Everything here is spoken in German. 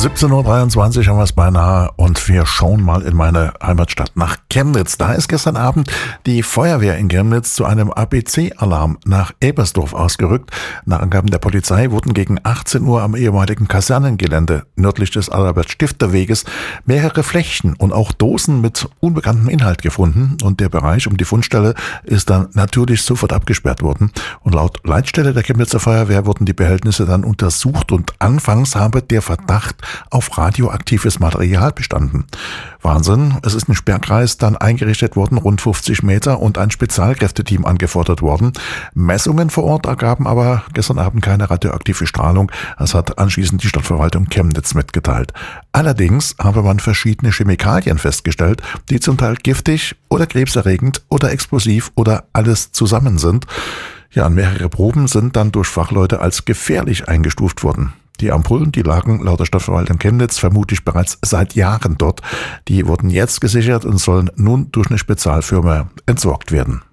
17:23 Uhr haben wir es beinahe und wir schauen mal in meine Heimatstadt nach Chemnitz. Da ist gestern Abend die Feuerwehr in Chemnitz zu einem ABC-Alarm nach Ebersdorf ausgerückt. Nach Angaben der Polizei wurden gegen 18 Uhr am ehemaligen Kasernengelände nördlich des Albert-Stifter-Weges mehrere Fläschchen und auch Dosen mit unbekanntem Inhalt gefunden. Und der Bereich um die Fundstelle ist dann natürlich sofort abgesperrt worden. Und laut Leitstelle der Chemnitzer Feuerwehr wurden die Behältnisse dann untersucht und anfangs habe der Verdacht auf radioaktives Material bestanden. Wahnsinn, es ist ein Sperrkreis dann eingerichtet worden, rund 50 Meter, und ein Spezialkräfteteam angefordert worden. Messungen vor Ort ergaben aber gestern Abend keine radioaktive Strahlung. Das hat anschließend die Stadtverwaltung Chemnitz mitgeteilt. Allerdings habe man verschiedene Chemikalien festgestellt, die zum Teil giftig oder krebserregend oder explosiv oder alles zusammen sind. Ja, und mehrere Proben sind dann durch Fachleute als gefährlich eingestuft worden. Die Ampullen, die lagen laut der Stadtverwaltung Chemnitz vermutlich bereits seit Jahren dort. Die wurden jetzt gesichert und sollen nun durch eine Spezialfirma entsorgt werden.